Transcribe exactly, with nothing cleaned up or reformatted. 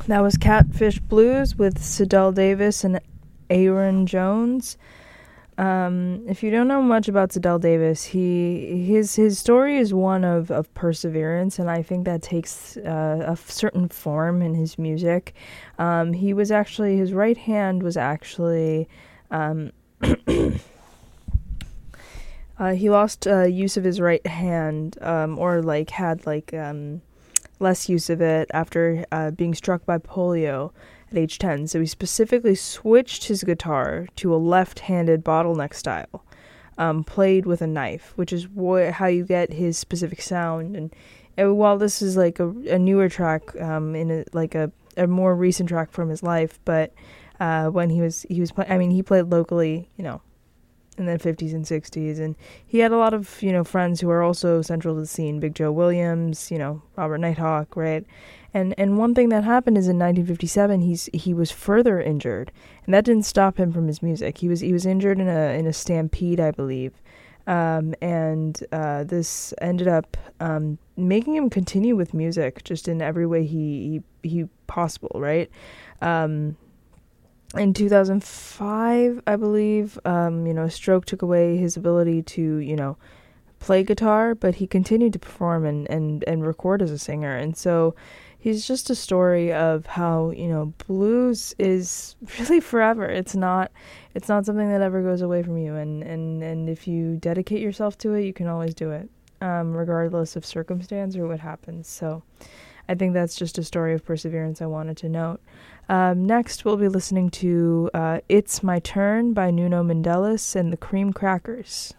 That was Catfish Blues with Sidell Davis and Aaron Jones. Um, if you don't know much about Sidell Davis, he his his story is one of, of perseverance, and I think that takes uh, a certain form in his music. Um, he was actually, his right hand was actually, um, uh, he lost uh, use of his right hand, um, or like had like um, less use of it after uh, being struck by polio at age ten. So he specifically switched his guitar to a left-handed bottleneck style, um, played with a knife, which is wh- how you get his specific sound. And, and while this is like a, a newer track, um, in a, like a, a more recent track from his life, but uh, when he was he was play- I mean he played locally, you know, in the fifties and sixties, and he had a lot of, you know, friends who are also central to the scene. Big Joe Williams, you know, Robert Nighthawk, right? And and one thing that happened is in nineteen fifty-seven, he's he was further injured, and that didn't stop him from his music. He was he was injured in a in a stampede, I believe, um, and uh, this ended up um, making him continue with music just in every way he he, he possible, right? Um, In two thousand five, I believe, um, you know, a stroke took away his ability to, you know, play guitar, but he continued to perform and, and, and record as a singer. And so he's just a story of how, you know, blues is really forever. It's not it's not something that ever goes away from you. And, and, and if you dedicate yourself to it, you can always do it, um, regardless of circumstance or what happens. So I think that's just a story of perseverance I wanted to note. Um, next, we'll be listening to uh, It's My Turn by Nuno Mendelis and the Cream Crackers.